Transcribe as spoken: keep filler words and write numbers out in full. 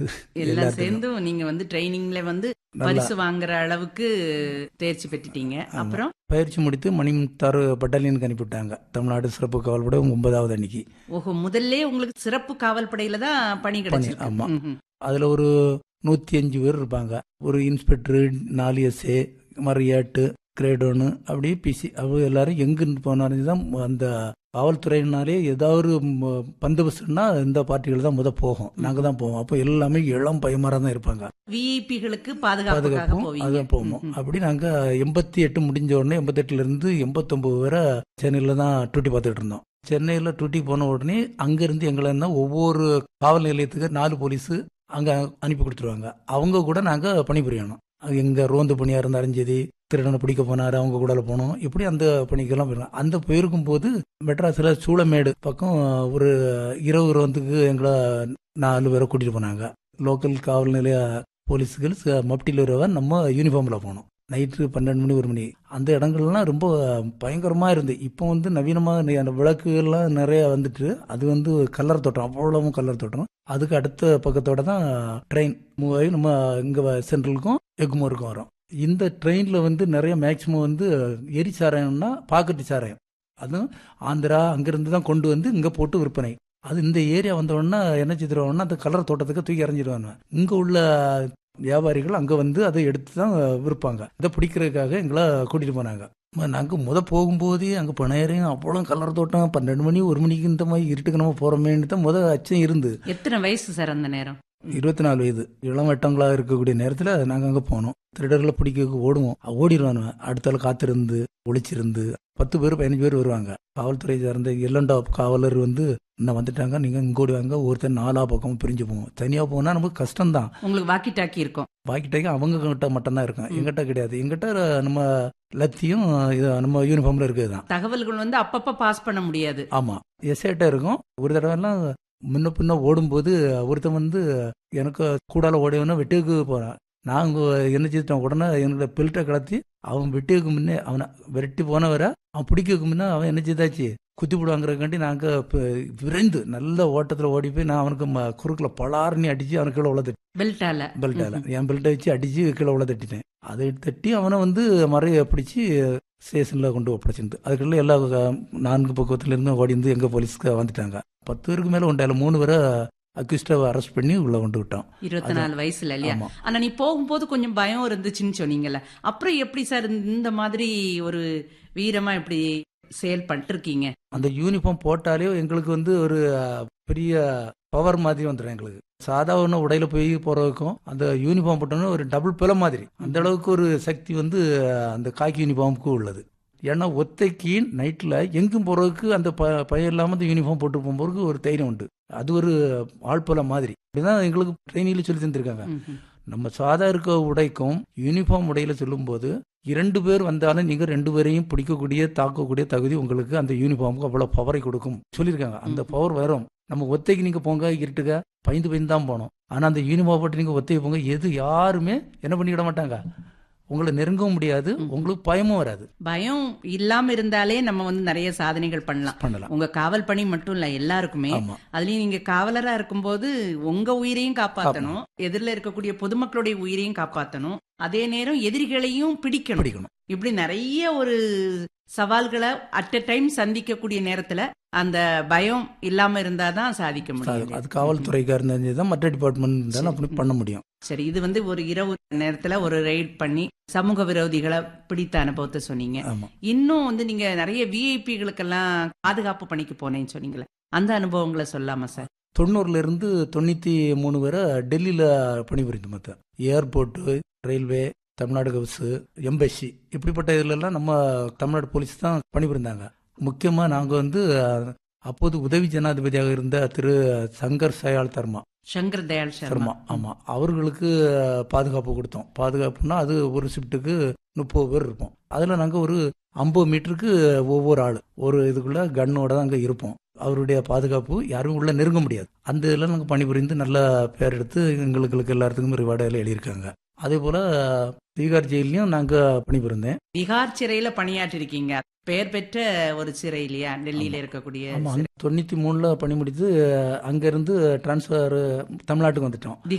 எல்லாம் சேர்ந்தும் நீங்க வந்து ட்ரைனிங்ல வந்து பரிசு வாங்குற அளவுக்கு தேர்ச்சி பெற்றுட்டீங்க. அப்புறம் பயிற்சி முடித்து மணிமுத்தாறு பட்டாலியனுக்கு அனுப்பிவிட்டாங்க, தமிழ்நாடு சிறப்பு காவல் படை ஒன்பதாவது அன்னைக்கு. ஓஹோ, முதல்ல உங்களுக்கு சிறப்பு காவல் படையில தான் பணி கிடைச்சிருக்கு. ஆமா, அதுல ஒரு நூத்தி அஞ்சு பேர் இருப்பாங்க. ஒரு இன்ஸ்பெக்டர், நாலு எஸ்ஏ, மாதிரி ஏட்டு, கிரேட் ஒன்று, அப்படியே பிசி, அவங்க எல்லாரும் எங்கிருந்து போனாலும் தான் அந்த காவல்துறையினாலே ஏதாவது பந்தோபஸ்துன்னா இந்த பார்ட்டிகள் தான் முத போகும், நாங்க தான் போவோம். அப்போ எல்லாமே இளம் பயமாரா தான் இருப்பாங்க. விஐபிகளுக்கு பாதுகாப்பும் அதான் போவோம். அப்படி நாங்க எண்பத்தி எட்டு முடிஞ்ச உடனே எண்பத்தி எட்டுல இருந்து எண்பத்தி ஒன்பது வரை சென்னையில தான் டியூட்டி பார்த்துட்டு இருந்தோம். சென்னையில டியூட்டி போன உடனே அங்கிருந்து எங்களை ஒவ்வொரு காவல் நிலையத்துக்கு நாலு போலீஸ் அங்க அனுப்பி கொடுத்துருவாங்க. அவங்க கூட நாங்க பணிபுரியணும். எங்க ரோந்து பணியா இருந்தாலும் சரி, திருடனை பிடிக்க போனாரு அவங்க கூட போனோம். இப்படி அந்த பணிக்கெல்லாம் போயிடலாம். அந்த போயிருக்கும் போது மெட்ராஸ்ல சூளமேடு பக்கம் ஒரு இரவு ரோந்துக்கு எங்களை நாலு பேரை கூட்டிட்டு போனாங்க. லோக்கல் காவல் நிலைய போலீஸுகள் மப்டியில் வருவா, நம்ம யூனிஃபார்ம்ல போனோம். நைட்டு பன்னெண்டு மணி ஒரு மணி அந்த இடங்கள்லாம் ரொம்ப பயங்கரமா இருந்து. இப்போ வந்து நவீனமாக அந்த விளக்குகள்லாம் நிறைய வந்துட்டு, அது வந்து கலர் தோட்டம், அவ்வளவும் கலர் தோட்டம். அதுக்கு அடுத்த பக்கத்தோட தான் ட்ரெயின் மூவ் ஆகி நம்ம இங்க சென்ட்ரலுக்கும் எக்மோருக்கும் வரும். இந்த ட்ரெயின்ல வந்து நிறைய மேக்சிமம் வந்து எரி சாராயம்னா பாக்கெட்டு சாராயம், அதுவும் ஆந்திரா அங்கிருந்து தான் கொண்டு வந்து இங்க போட்டு விற்பனை. அது இந்த ஏரியா வந்தோடனே என்ன செய்திருவாங்கன்னா அந்த கலர் தோட்டத்துக்கு தூக்கி எறிஞ்சிருவாங்க. இங்க உள்ள வியாபாரிகள் அங்க வந்து அதை எடுத்து தான் விற்பாங்க. இதை பிடிக்கிறதுக்காக எங்களை கூட்டிட்டு போனாங்க. நாங்க முத போகும்போதே அங்க பணையறையும் அவ்வளோ கலர் தோட்டம், பன்னெண்டு மணி ஒரு மணிக்கு இந்த மாதிரி இருட்டுக்கு நம்ம போறோமேன்னு தான் முத அச்சம் இருந்து. எத்தனை வயசு சார் அந்த நேரம்? இருபத்தி நாலு வயது இளம் வட்டங்களா இருக்கக்கூடிய நேரத்துல நாங்க அங்க போனோம். திருடர்களை பிடிக்க ஓடுவோம், ஓடிடுவானு. அடுத்தால காத்திருந்து ஒளிச்சிருந்து பத்து பேர் பதினஞ்சு பேர் வருவாங்க. காவல்துறை சார்ந்த எல்லண்டா காவலர் வந்து இன்னும் வந்துட்டாங்க, நீங்க இங்க ஓடி வாங்க. ஒருத்தர் நாலா பக்கம் பிரிஞ்சு போவோம். தனியா போனா நமக்கு கஷ்டம் தான். உங்களுக்கு வாக்கி டாக்கி இருக்கும்? வாக்கி டாக்கி அவங்க கிட்ட மட்டும் தான் இருக்கும், எங்கிட்ட கிடையாது. எங்கிட்ட நம்ம லத்தியும் நம்ம யூனிஃபார்ம்ல இருக்குதுதான். தகவல்கள் வந்து அப்பப்ப பாஸ் பண்ண முடியாது. ஆமா, எஸ்ஐட்ட இருக்கும். ஒரு தடவை எல்லாம் முன்ன பின்ன ஓடும்போது ஒருத்தன் வந்து எனக்கு கூடால ஓடிவனா வெட்டுக்கு போறான். நாங்க என்ன செய்தோம், உடனே என்னோட பெல்ட்டை கலத்தி அவன் வெட்டிக்கு முன்னே அவனை விரட்டி போனவரை அவன் பிடிக்கிறதுக்கு முன்னே அவன் என்ன செய்தாச்சு குத்தி போடுவாங்கிறக்காண்டி நாங்க விரைந்து நல்ல ஓட்டத்துல ஓடி போய் நான் அவனுக்கு குறுக்குல பலார்னி அடிச்சு அவனுக்கு கீழே உள்ள தட்டி, பெல்ட்டால பெல்ட்டால என் பெல்ட்டை வச்சு அடிச்சு கீழே உள்ள தட்டிட்டேன். அதை தட்டி அவனை வந்து மறைய பிடிச்சி ஸ்டேஷன்ல கொண்டு ஒப்படைச்சிருந்து. அதுக்குள்ள எல்லா நான்கு பக்கத்துல இருந்து ஓடி வந்து எங்க போலீஸ்க்கு வந்துட்டாங்க. பத்து பேருக்கு மேல உண்டாயில மூணு பேரை அக்யூஸ்டாவை அரெஸ்ட் பண்ணி உள்ள கொண்டு விட்டோம். இருபத்தி நாலு வயசுல இல்லையா? ஆனா நீ போகும்போது கொஞ்சம் பயம் இருந்துச்சுன்னு சொன்னீங்கல்ல, அப்புறம் எப்படி சார் இந்த மாதிரி ஒரு வீரமா எப்படி செயல்பட்டு இருக்கீங்க? அந்த யூனிஃபார்ம் போட்டாலே எங்களுக்கு வந்து ஒரு பெரிய பவர் மாதிரி வந்துடும். எங்களுக்கு சாதாரண உடையில போய் போறதுக்கும் அந்த யூனிஃபார்ம் போட்டோம்னா ஒரு டபுள் பில மாதிரி, அந்த அளவுக்கு ஒரு சக்தி வந்து அந்த காக்கி யூனிஃபார்முக்கு உள்ளது. ஏன்னா ஒத்தைக்கு நைட்ல எங்கும் போறதுக்கு அந்த பயம் இல்லாம அந்த யூனிஃபார்ம் போட்டு போகும்போது ஒரு தைரியம் உண்டு. அது ஒரு ஆழ்பல மாதிரி. அப்படிதான் எங்களுக்கு ட்ரைனிங்ல சொல்லி தந்திருக்காங்க. நம்ம சாதா இருக்க உடைக்கும் யூனிஃபார்ம் உடையில சொல்லும் போது இரண்டு பேர் வந்தாலும் நீங்க ரெண்டு பேரையும் பிடிக்கக்கூடிய தாக்கக்கூடிய தகுதி உங்களுக்கு அந்த யூனிஃபார்முக்கு அவ்வளவு பவரை கொடுக்கும் சொல்லியிருக்காங்க. அந்த பவர் வரும். நம்ம ஒத்தைக்கு நீங்க போங்க இருட்டுக்க பயந்து பயந்து தான் போனோம். ஆனா அந்த யூனிஃபார்ம் போட்டு நீங்க ஒத்தைக்கு போங்க, எது யாருமே என்ன பண்ணிவிட மாட்டாங்க, உங்களை நெருங்கவும் முடியாது, உங்களுக்கு பயமும் வராது. பயம் இல்லாம இருந்தாலே நம்ம வந்து நிறைய சாதனைகள் பண்ணலாம் பண்ணலாம் உங்க காவல் பணி மட்டும் இல்ல, எல்லாருக்குமே. அதுலயும் நீங்க காவலரா இருக்கும்போது உங்க உயிரையும் காப்பாற்றணும், எதிரில இருக்கக்கூடிய பொதுமக்களுடைய உயிரையும் காப்பாற்றணும், அதே நேரம் எதிரிகளையும் பிடிக்கணும் பிடிக்கணும் இப்படி நிறைய ஒரு சவால்களை அட் அ டைம் சந்திக்கக்கூடிய நேரத்துல அந்த பயம் இல்லாம இருந்தாதான் சாதிக்க முடியும். அது காவல்துறைக்கா இருந்தா மற்ற டிபார்ட்மெண்ட் தான் அப்படி பண்ண முடியும். சரி, இது வந்து ஒரு இரவு நேரத்துல ஒரு ரைட் பண்ணி சமூக விரோதிகளை பிடித்த அனுபவத்தை சொன்னீங்க. இன்னும் வந்து நீங்க நிறைய விஐபிகளுக்கெல்லாம் பாதுகாப்பு பணிக்கு போனேன்னு சொன்னீங்களே, அந்த அனுபவங்களை சொல்லாமா சார்? தொண்ணூறுல இருந்து தொண்ணூத்தி மூணு வரை டெல்லியில பணிபுரிந்து மொத்தம் ஏர்போர்ட்டு, ரயில்வே, தமிழ்நாடு கவுசு, எம்பசி, இப்படிப்பட்ட இதுல எல்லாம் நம்ம தமிழ்நாடு போலீஸ் தான் பணிபுரிந்தாங்க. முக்கியமா நாங்க வந்து அப்போது உதவி ஜனாதிபதியாக இருந்த திரு சங்கர் தயாள் சர்மா சங்கர் தயாள் சர்மா ஆமா, அவர்களுக்கு பாதுகாப்பு கொடுத்தோம். பாதுகாப்புனா அது ஒரு ஷிப்டுக்கு முப்பது பேர் இருப்போம். அதுல நாங்க ஒரு ஐம்பது மீட்டருக்கு ஒவ்வொரு ஆளு ஒரு இதுக்குள்ள கன்னோட தான் அங்க இருப்போம். அவருடைய பாதுகாப்பு யாரும் உள்ள நெருங்க முடியாது. அந்த இதெல்லாம் நாங்க பணிபுரிந்து நல்ல பேர் எடுத்து எங்களுக்கு எல்லாத்துக்கும் ரிவார்டுகள் எழுதியிருக்காங்க. அதே போல திகார் ஜெயிலையும் நாங்க பணிபுரிந்தேன். திகார் சிறையில பணியாற்றி இருக்கீங்க, பெயர் பெற்ற ஒரு சிறை இல்லையா டெல்லியில இருக்கக்கூடிய? தொண்ணூத்தி மூணுல பணி முடித்து அங்க இருந்து டிரான்ஸ்பர் தமிழ்நாட்டுக்கு வந்துட்டோம்.